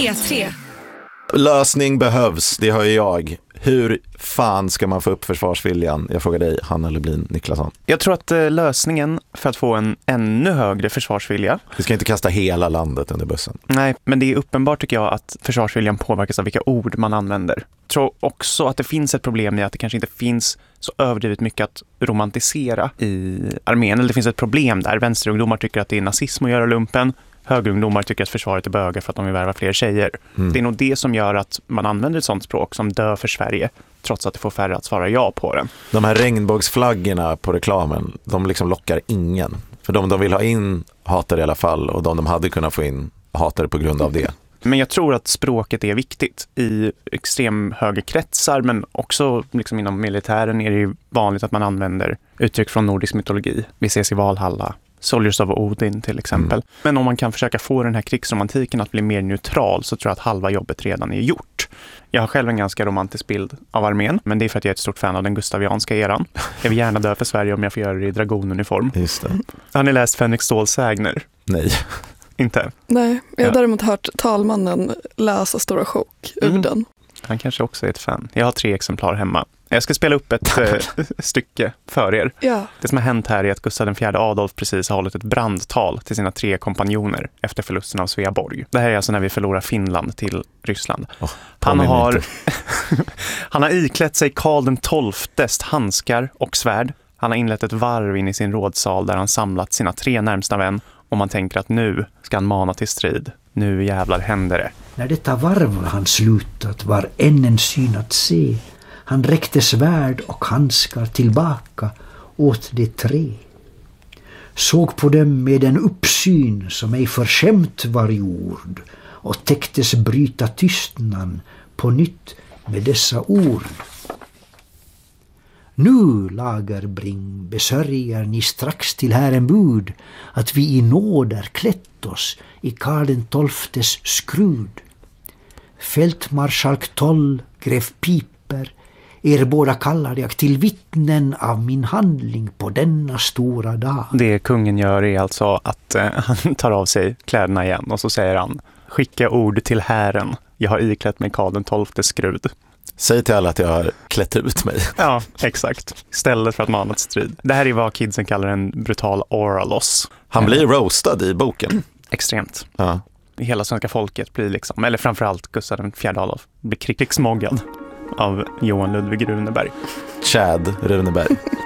P3. Lösning behövs, det har ju jag. Hur fan ska man få upp försvarsviljan? Jag frågar dig, Hanna Lublin Niklasson. Jag tror att lösningen för att få en ännu högre försvarsvilja... Vi ska inte kasta hela landet under bussen. Nej, men det är uppenbart tycker jag att försvarsviljan påverkas av vilka ord man använder. Jag tror också att det finns ett problem i att det kanske inte finns så överdrivet mycket att romantisera i armén. Eller det finns ett problem där. Vänsterungdomar tycker att det är nazism att göra lumpen. Högerungdomar tycker att försvaret är bögar för att de vill värva fler tjejer. Det är nog det som gör att man använder ett sånt språk som dör för Sverige, trots att det får färre att svara ja på den. De här regnbågsflaggorna på reklamen, de liksom lockar ingen. För de vill ha in hatar i alla fall, och de hade kunnat få in hatar på grund av det. Men jag tror att språket är viktigt i extremhögerkretsar, men också liksom inom militären är det ju vanligt att man använder uttryck från nordisk mytologi. Vi ses i Valhalla. Soldiers of Odin till exempel. Men om man kan försöka få den här krigsromantiken att bli mer neutral, så tror jag att halva jobbet redan är gjort. Jag har själv en ganska romantisk bild av armén, men det är för att jag är ett stort fan av den gustavianska eran. Jag vill gärna dö för Sverige om jag får göra det i dragonuniform. Just det. Har ni läst Fänrik Ståls sägner? Nej. Inte? Nej, jag har däremot hört talmannen läsa Stora Sjok ur den. Han kanske också är ett fan. Jag har 3 exemplar hemma. Jag ska spela upp ett stycke för er. Ja. Det som har hänt här är att Gustav IV Adolf precis har hållit ett brandtal till sina 3 kompanjoner efter förlusten av Sveaborg. Det här är alltså när vi förlorar Finland till Ryssland. Han har iklätt sig Karl XII:s handskar och svärd. Han har inlett ett varv in i sin rådsal där han samlat sina 3 närmsta vän, och man tänker att nu ska han mana till strid. Nu jävlar händer det. När detta varv han slutat var än en syn att se. Han räckte svärd och handskar tillbaka åt de 3. Såg på dem med en uppsyn som ej förskämt var i ord, och täcktes bryta tystnaden på nytt med dessa ord. Nu, Lagerbring, besörjer ni strax till Herren bud att vi i nåder klätt oss i Karl XII:s skrud. Fältmarskalk Toll, grev Piper, er båda kallar jag till vittnen av min handling på denna stora dag. Det kungen gör är alltså att han tar av sig kläderna igen, och så säger han: skicka ord till Herren. Jag har iklätt mig Karl XII:s skrud. Säg till alla att jag har klätt ut mig. Ja, exakt. Istället för att mana till strid. Det här är vad kidsen kallar en brutal aura loss. Han blir roastad i boken. Extremt. Ja. Hela svenska folket blir liksom, eller framförallt Gustav IV Adolf, blir krigsmoggad av Johan Ludvig Runeberg. Chad Runeberg.